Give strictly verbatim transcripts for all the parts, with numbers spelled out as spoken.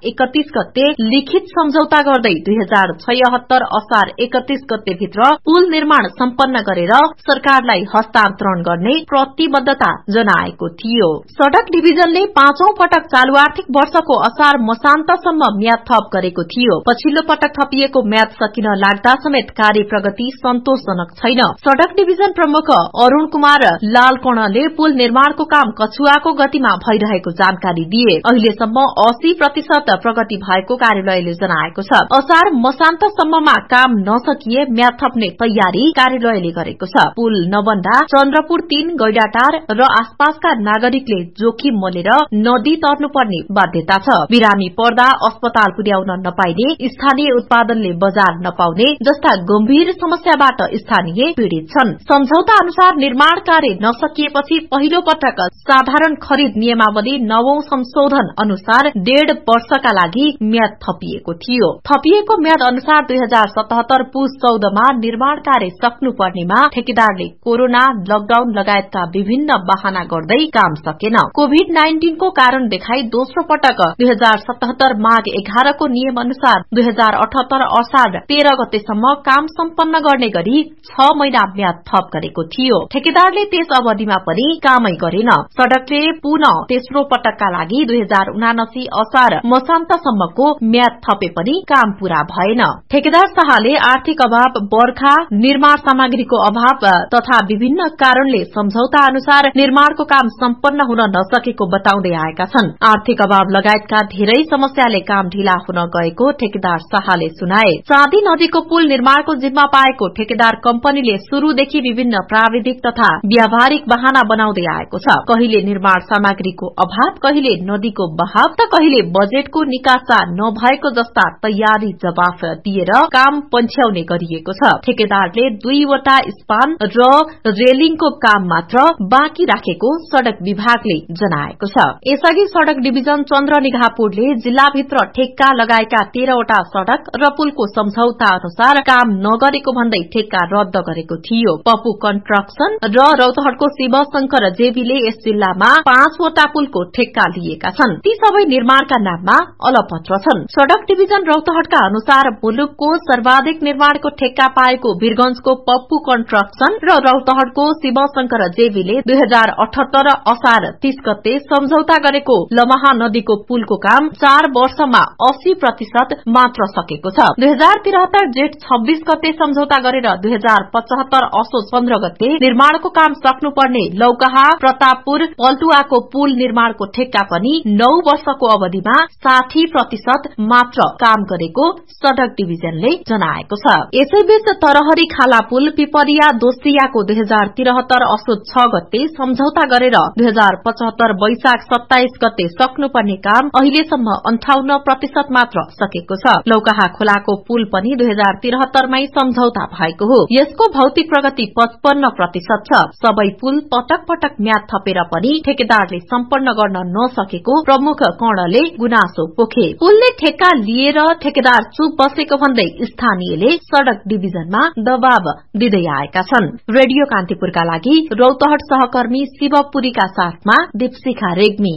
एकतीस गते लिखित सम्झौता गर्दै दुई हजार छयहत्तर असार एकतीस गते भित्र पुल निर्माण सम्पन्न गरेर सरकारलाई हस्तान्तरण गर्ने प्रतिबद्धता जनाएको थियो। सड़क डिभिजनले पाँचौं पटक चालू आर्थिक वर्षको असार मसान्तसम्म म्याद थप गरेको थियो। पछिल्लो पटक थपिएको म्याद सकिन लाग्दा समेत कार्य प्रगति सन्तोषजनक छैन। सड़क डिभिजन प्रमुख अरूण कुमार लालकणले पुल निर्माणको काम कछुवाको गतिमा भइरहेको जानकारी दिए। अहिलेसम्म अस्सी प्रतिशत प्रगति भएको कार्यालयले जनाएको छ। असार मसान्तसम्ममा काम नसकिए म्याद थप्ने तयारी कार्यालयले गरेको छ। पुल नबन्दा चन्द्रपुर तीन गैडाटार र आसपासका नागरिकले जोखिम मोलेर नदी तर्नुपर्ने बाध्यता छ। बिरामी पर्दा अस्पताल पुर्याउन नपाइने, स्थानीय उत्पादनले बजार नपाउने जस्ता गम्भीर समस्याबाट स्थानीय पीड़ित छन्। सम्झौता अनुसार निर्माण कार्य नसकिएपछि पहिलो पटक साधारण खरिद नियमावली नवौं संशोधन अनुसार डेढ़ वर्षका लागि म्याद थपिएको थियो। थपिएको म्याद अनुसार दुई हजार सतहत्तर पुस चौधमा निर्माण कार्य सक्नुपर्नेमा ठेकेदारले कोरोना, लकडाउन लगायतका विभिन्न बहाना गर्दै काम सकेन। कोभिड नाइन्टीन को कारण देखाई दोस्रो पटक दुई हजार सतहत्तर माघ एघारको नियम अनुसार दुई हजार अठहत्तर असार तेह्र गतेसम्म काम सम्पन्न गर्ने गरी छ महिना म्याद थप गरेको थियो। ठेकेदारले त्यस अवधिमा पनि कामै गरेन। सड़कले पुनः तेस्रो पटकका लागि दुई हजार उनासी असार मसान्तसम्मको म्याद थपे पनि काम पूरा भएन। ठेकेदार शाहले आर्थिक अभाव, बर्खा, निर्माण सामग्रीको अभाव तथा विभिन्न कारणले सम्झौता अनुसार निर्माणको काम सम्पन्न हुन नसकेको बताउँदै आएका छन्। आर्थिक अभाव लगायतका धेरै समस्याले काम ढिला हुन गएको ठेकेदार शाहले सुनाए। चाँदी नदीको पुल निर्माणको जिम्मा पाएको ठेकेदार कम्पनीले शुरूदेखि विभिन्न प्राविधिक तथा व्यावहारिक बहाना बनाउँदै आएको छ। कहिले निर्माण सामग्रीको अभाव, कहिले नदीको बहाव त कहिले बजेटको निकासा नभएको जस्ता तयारी जवाफ दिएर काम पन्छ्याउने गरिएको छ। ठेकेदारले दुईवटा स्पान र रेलिङको काम मात्र बाँकी राखेको सड़क विभागले जनाएको छ। यसअघि सड़क डिभिजन चन्द्रनिगाहपुरले जिल्लाभित्र ठेक्का लगाएका तेह्रवटा सड़क र पुलको सम्झौता अनुसार काम नगरेको भन्दै ठेक्का रद्द गरेको थियो। पप्पू कन्स्ट्रक्सन र रौतहटको शिवशंकर जेबीले यस जिल्लामा पाँचवटा पुलको ठेक्का लिएका छन्। ती सबै निर्माणका नाममा अलपत्र छन्। सड़क डिभिजन रौतहटका अनुसार मुलुकको सर्वाधिक निर्माणको ठेक्का पाएको वीरगंजको पप्पू कन्स्ट्रक्सन र रौतहटको शिवशंकर जेबीले दुई हजार अठहत्तर असार तीस गते सम्झौता गरेको लमहा नदीको पुलको काम चार वर्षमा अस्सी प्रतिशत मात्र सकेको छ। दुई हजार त्रिहत्तर जेठ छब्बीस गते सम्झौता गरेर दुई हजार पचहत्तर असोज पन्ध्र गते निर्माणको काम सक्नुपर्ने लौकहा प्रतापपुर पल्टुवाको पुल निर्माणको ठेक्का पनि नौ वर्षको अवधिमा साठी प्रतिशत मात्र काम गरेको सड़क डिभिजनले जनाएको छ। यसैबीच तरहरी खाला पुल पिपरिया दोस्तियाको दुई हजार त्रिहत्तर असोज छ गते सम्झौता गरेर दुई हजार पचहत्तर वैशाख सत्ताइस गते सक्नुपर्ने काम अहिलेसम्म अन्ठाउन्न प्रतिशत मात्र सकेको छ। लौकहा खोलाको पुल पनि दुई हजार त्रिहत्तरमै सम्झौता भएको हो। यसको भौतिक प्रगति पचपन्न प्रतिशत छ। सबै पुल पटक पटक म्याद थपेर पनि ठेकेदारले सम्पन्न गर्न नसकेको प्रमुख कर्णले गुनासो पोखे। पुलले ठेक्का लिएर ठेकेदार चुप बसेको भन्दै स्थानीयले सड़क डिभिजनमा दबाव दिँदै आएका छन्। रेडियो कान्तिपुरका लागि रौतहट सहकर्मी शिवपुरीका साथमा दीपशिखा रेग्मी।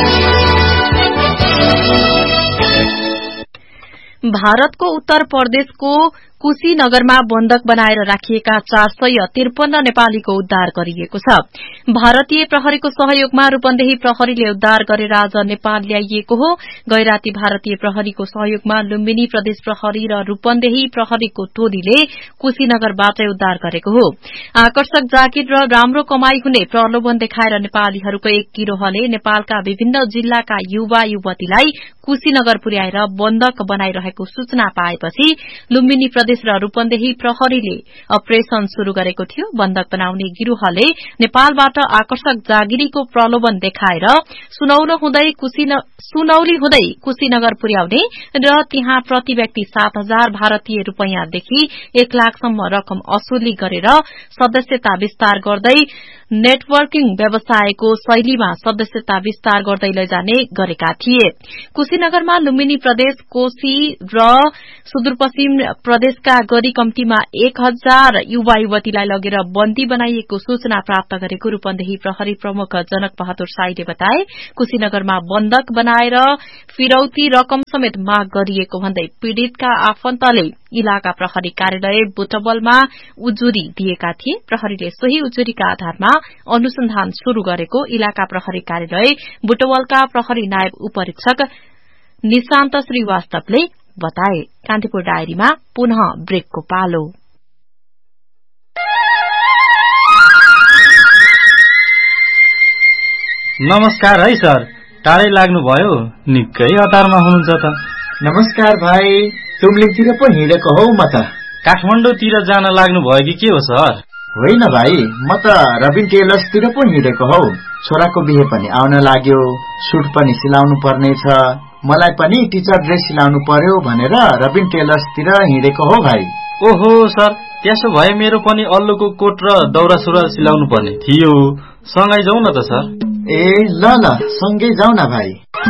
भारतको उत्तर प्रदेशको कुशीनगरमा बन्धक बनाएर राखिएका चार सय त्रिपन्न नेपालीको उद्धार गरिएको छ। भारतीय प्रहरीको सहयोगमा रूपन्देही प्रहरीले उद्धार गरेर आज नेपाल ल्याइएको हो। गैराती भारतीय प्रहरीको सहयोगमा लुम्बिनी प्रदेश प्रहरी र रूपन्देही प्रहरीको टोलीले कुशीनगरबाटै उद्धार गरेको हो। आकर्षक जागिर र राम्रो कमाई हुने प्रलोभन देखाएर नेपालीहरूको एक गिरोहले नेपालका विभिन्न जिल्लाका युवा युवतीलाई कुशीनगर पुर्याएर बन्धक बनाइरहेको सूचना पाएपछि लुम्बिनी प्रदेश र रूपन्देही प्रहरीले अपरेशन शुरू गरेको थियो। बन्धक बनाउने गिरोहले नेपालबाट आकर्षक जागिरीको प्रलोभन देखाएर सुनौलो हुँदै सुनौली हुँदै कुशीनगर पुर्याउने र त्यहाँ प्रति व्यक्ति सात हजार भारतीय रूपैयाँदेखि एक लाखसम्म रकम असुली गरेर सदस्यता विस्तार गर्दै नेटवर्किङ व्यवसायको शैलीमा सदस्यता विस्तार गर्दै लैजाने गरेका थिए। कुशीनगरमा लुम्बिनी प्रदेश, कोशी र सुदूरपश्चिम प्रदेशका गरी कम्तीमा एक हजार युवा युवतीलाई लगेर बन्दी बनाइएको सूचना प्राप्त गरेको रूपन्देही प्रहरी प्रमुख जनक बहादुर साईले बताए। कुशीनगरमा बन्दक बनाएर फिरौती रकम समेत माग गरिएको भन्दै पीड़ितका आफन्तले इलाका प्रहरी कार्यालय बुटवलमा उजुरी दिएका थिए। प्रहरीले सोही उजुरीका आधारमा अनुसन्धान शुरू गरेको इलाका प्रहरी कार्यालय बुटवलका प्रहरी नायब उपरीक्षक निशान्त श्रीवास्तवले बताए। कान्तिपुर डायरीमा पुनः ब्रेकको पालो। नमस्कार है सर, टाढै लाग्नुभयो, निकै हतारमा हुनुहुन्छ त। नमस्कार भाइ, तुमलिङतिर पो हिँडेको हौ म त। काठमाडौँतिर जान लाग्नुभयो कि के हो सर? होइन भाइ, म त रबिन टेलर्सतिर पो हिँडेको हौ। छोराको बिहे पनि आउन लाग्यो, सुट पनि सिलाउनु पर्नेछ, मलाई पनि टिचर ड्रेस सिलाउनु पर्यो भनेर रबिन टेलर्सतिर हिँडेको हो भाइ। ओहो सर, त्यसो भए मेरो पनि अल्लुको कोट र दौरा सुरुवाल सिलाउनु पर्ने थियो। सँगै जाउँ न त सर। ए ल ल, सँगै जाउँ न भाइ।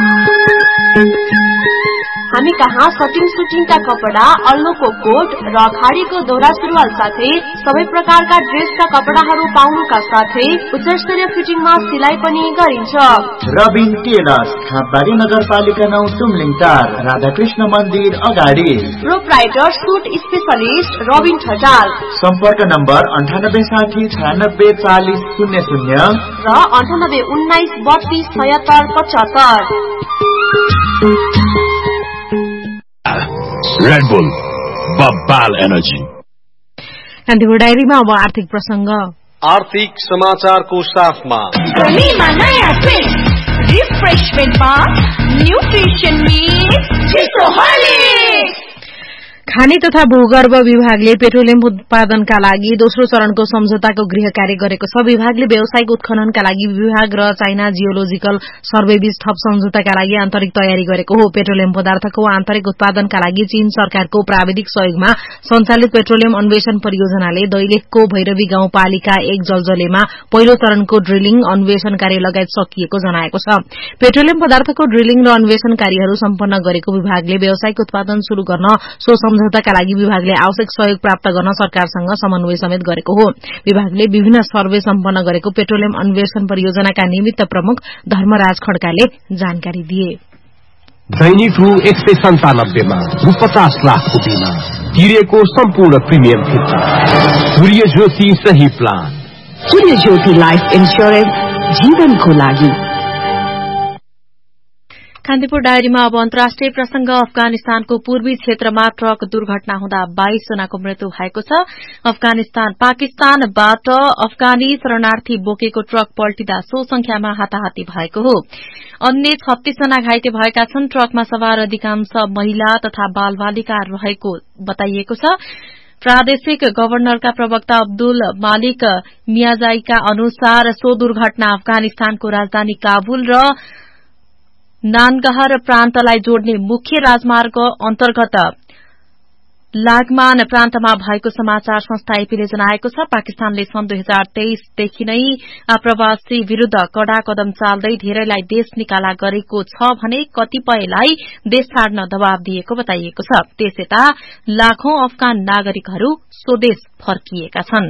हामी कहाँ सटिङ सुटिङका कपडा, अल्लोको कोट र खाडीको दौरा सुरुवाल साथै सबै प्रकारका ड्रेसका कपडाहरू पाउनुका साथै उच्चस्तरीय फिटिङमा सिलाइ पनि गरिन्छ। रबिन टेलर्स, खापबारी नगरपालिका नौ, तुमलिङ टार, राधाकृष्ण मन्दिर अगाडि। Proprietor suit specialist Rabin Thatal. सम्पर्क नम्बर अन्ठानब्बे साठी छयानब्बे चालिस शून्य शून्य र अन्ठानब्बे उन्नाइस बत्तीस छयत्तर पचहत्तर। Red Bull, बब्बाल energy. कान्तिपुर डायरीमा अब आर्थिक प्रसंग। आर्थिक समाचारको साथमा गर्मीमा नयाँ ट्विस्ट, रिफ्रेशमेन्टमा न्युट्रिसन मिक्स चिसो हर्लिक्स। खानी तथा भूगर्भ विभागले पेट्रोलियम उत्पादनका लागि दोस्रो चरणको सम्झौताको गृह कार्य गरेको छ। विभागले व्यावसायिक उत्खननका लागि विभाग र चाइना जियोलोजिकल सर्वेबीच थप सम्झौताका लागि आन्तरिक तयारी गरेको हो। पेट्रोलियम पदार्थको आन्तरिक उत्पादनका लागि चीन सरकारको प्राविधिक सहयोगमा सञ्चालित पेट्रोलियम अन्वेषण परियोजनाले दैलेखको भैरवी गाउँपालिका एक जलजलेमा पहिलो चरणको ड्रिलिङ अन्वेषण कार्य लगायत सकिएको जनाएको छ। पेट्रोलियम पदार्थको ड्रिलिङ र अन्वेषण कार्यहरू सम्पन्न गरेको विभागले व्यावसायिक उत्पादन शुरू गर्न सो सम्झौताका लागि विभागले आवश्यक सहयोग प्राप्त गर्न सरकारसँग समन्वय समेत गरेको हो। विभागले विभिन्न सर्वे सम्पन्न गरेको पेट्रोलियम अन्वेषण परियोजनाका निमित्त प्रमुख धर्मराज खड्काले जानकारी दिए। दैनिक रु एक सय सन्तानब्बेमा रु पचास लाखको बिमा तिरेको सम्पूर्ण प्रिमियम फिर्ता। सूर्य ज्योति सही प्लान। सूर्य ज्योति लाइफ इन्स्योरेन्स, जीवनको लागि। कान्तिपुर डायरीमा अब अन्तर्राष्ट्रिय प्रसंग। अफगानिस्तानको पूर्वी क्षेत्रमा ट्रक दुर्घटना हुँदा बाइस जनाको मृत्यु भएको छ। अफगानिस्तान पाकिस्तानबाट अफगानी शरणार्थी बोकेको ट्रक पल्टिँदा सो संख्यामा हाताहाती भएको हो। अन्य छत्तीस जना घाइते भएका छन्। ट्रकमा सवार अधिकांश महिला तथा बालबालिका रहेको बताइएको छ। प्रादेशिक गभर्नरका प्रवक्ता अब्दुल मालिक मियाजाईका अनुसार सो दुर्घटना अफगानिस्तानको राजधानी काबुल र नानगहर प्रान्तलाई जोड्ने मुख्य राजमार्ग अन्तर्गत लागमान प्रान्तमा भएको समाचार संस्था एपीले जनाएको छ। पाकिस्तानले सन् दुई हजार तेइसदेखि नै आप्रवासी विरूद्ध कड़ा कदम चाल्दै धेरैलाई देश निकाला गरेको छ भने कतिपयलाई देश छाड्न दबाव दिएको बताइएको छ। त्यसयता लाखौं अफगान नागरिकहरू स्वदेश फर्किएका छन्।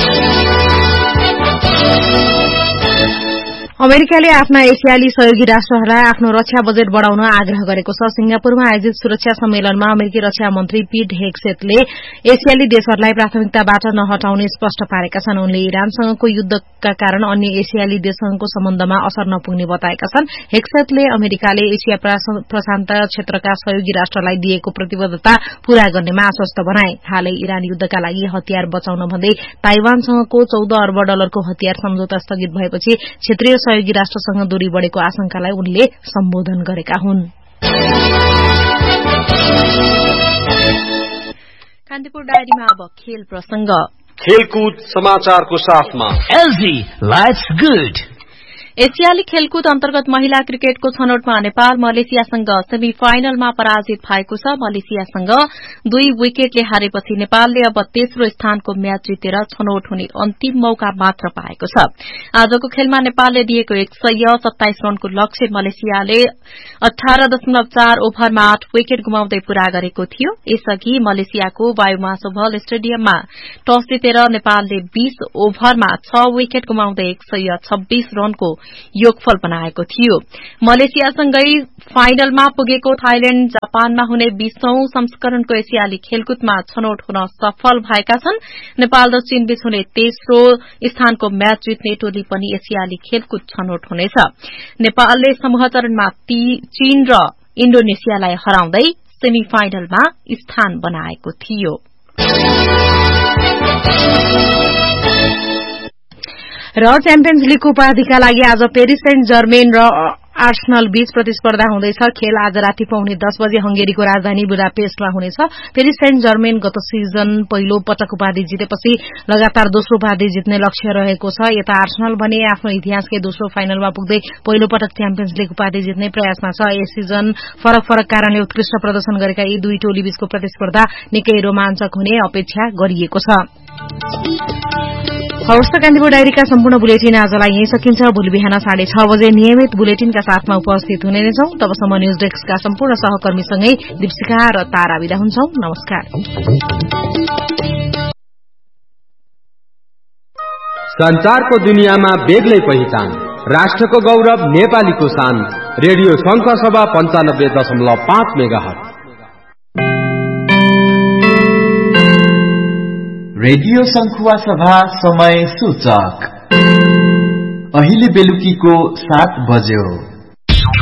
अमेरिकाले आफ्ना एसियाली सहयोगी राष्ट्रहरूलाई आफ्नो रक्षा बजेट बढ़ाउन आग्रह गरेको छ। सिंगापुरमा आयोजित सुरक्षा सम्मेलनमा अमेरिकी रक्षा मन्त्री पीट हेग्सेटले एसियाली देशहरूलाई प्राथमिकताबाट नहटाउने स्पष्ट पारेका छन्। उनले इरानसँगको युद्धका कारण अन्य एसियाली देशसँगको सम्बन्धमा असर नपुग्ने बताएका छन्। हेग्सेटले अमेरिकाले एसिया प्रशान्त क्षेत्रका सहयोगी राष्ट्रलाई दिएको प्रतिबद्धता पूरा गर्नेमा आश्वस्त बनाए। हालै इरान युद्धका लागि हतियार बचाउन भन्दै ताइवानसँगको चौध अर्ब डलरको हतियार सम्झौता स्थगित भएपछि क्षेत्रीय सहयोगी राष्ट्रसँग दूरी बढ़ेको आशंकालाई उनले सम्बोधन गरेका हुन्। कान्तिपुर डायरीमा अब खेल प्रसंग। खेलकुद समाचारको साथमा एलजी लाइफ्स गुड। एसियाली खेलकुद अन्तर्गत महिला क्रिकेटको छनौटमा नेपाल मलेसियासँग सेमी फाइनलमा पराजित भएको छ। मलेसियासँग दुई विकेटले हारेपछि नेपालले अब तेस्रो स्थानको म्याच जितेर छनौट हुने अन्तिम मौका मात्र पाएको छ। आजको खेलमा नेपालले दिएको एक सय सत्ताइस रनको लक्ष्य मलेसियाले अठार दशमलव चार ओभरमा आठ विकेट गुमाउँदै पूरा गरेको थियो। यसअघि मलेसियाको वायुमासोभल स्टेडियममा टस जितेर नेपालले बीस ओभरमा छ विकेट गुमाउँदै एक सय छब्बीस रनको योगफल बनाएको थियो। मलेसियासँगै फाइनलमा पुगेको थाइल्याण्ड जापानमा हुने बीसौं संस्करणको एसियाली खेलकुदमा छनौट हुन सफल भएका छन्। नेपाल र चीन बीच हुने तेस्रो स्थानको म्याच जित्ने टोली पनि एसियाली खेलकुद छनौट हुनेछ। नेपालले समूह चरणमा चीन र इण्डोनेसियालाई हराउँदै सेमी फाइनलमा स्थान बनाएको थियो। र च्याम्पियन्स लीगको उपाधिका लागि आज पेरिस सेन्ट जर्मेन र आर्सेनल बीच प्रतिस्पर्धा हुँदैछ। खेल आज राति पाउने दस बजे हंगेरीको राजधानी बुडापेस्टमा हुनेछ। पेरिस सेन्ट जर्मेन गत सिजन पहिलो पटक उपाधि जितेपछि लगातार दोस्रो उपाधि जित्ने लक्ष्य रहेको छ। यता आर्सेनल भने आफ्नो इतिहासकै दोस्रो फाइनलमा पुग्दै पहिलो पटक च्याम्पियन्स लीग उपाधि जित्ने प्रयासमा छ। यस सिजन फरक फरक कारणले उत्कृष्ट प्रदर्शन गरेका यी दुई टोली बीचको प्रतिस्पर्धा निकै रोमाञ्चक हुने अपेक्षा गरिएको छ। हवस् त कान्तिपुर डायरीका सम्पूर्ण बुलेटिन आजलाई यही सकिन्छ। भोलि बिहान साढे छ बजे नियमित बुलेटिनका साथमा उपस्थित हुने नै छौं। तबसम्म न्यूज डेस्कका सम्पूर्ण सहकर्मीसँगै दीपशिखा र तारा बिदा हुन्छौं। नमस्कार। संचारको दुनियाँमा बेग्लै पहिचान, राष्ट्रको गौरव, नेपालीको शान, रेडियो शंख सभा पञ्चानब्बे दशमलव पाँच मेगाहर्ज। रेडियो शंखुवा सभा समय सूचक अहिले बेलुकीको सात बज्यो।